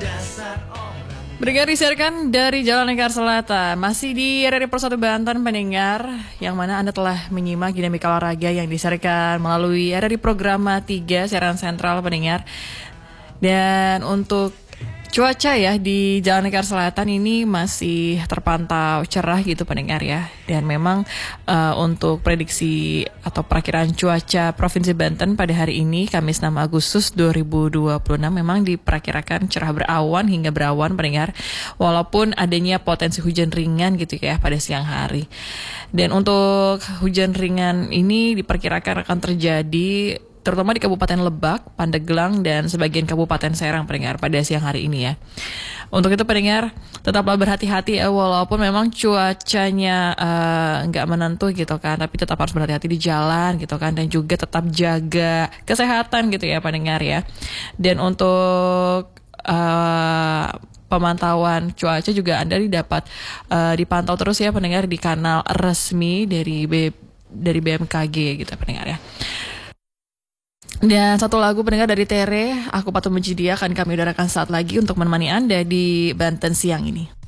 Pendengar disiarkan dari Jalan Lingkar Selatan. Masih di RRI Pro 1 Banten pendengar, yang mana Anda telah menyimak dinamika olahraga yang disiarkan melalui RRI Programa 3 siaran sentral pendengar. Dan untuk cuaca ya di Jalan Lingkar Selatan ini masih terpantau cerah gitu pendengar ya. Dan memang untuk prediksi atau perakiraan cuaca Provinsi Banten pada hari ini Kamis 6 Agustus 2026 memang diperkirakan cerah berawan hingga berawan pendengar. Walaupun adanya potensi hujan ringan gitu ya pada siang hari. Dan untuk hujan ringan ini diperkirakan akan terjadi terutama di Kabupaten Lebak, Pandeglang, dan sebagian Kabupaten Serang pendengar pada siang hari ini ya. Untuk itu pendengar, tetaplah berhati-hati ya, walaupun memang cuacanya nggak menentu gitu kan, tapi tetap harus berhati-hati di jalan gitu kan, dan juga tetap jaga kesehatan gitu ya pendengar ya. Dan untuk pemantauan cuaca juga Anda dapat dipantau terus ya pendengar di kanal resmi dari BMKG gitu pendengar ya. Dan satu lagu pendengar dari Tere, Aku Patut Benci Dia, akan kami udarakan saat lagi untuk menemani Anda di Banten siang ini.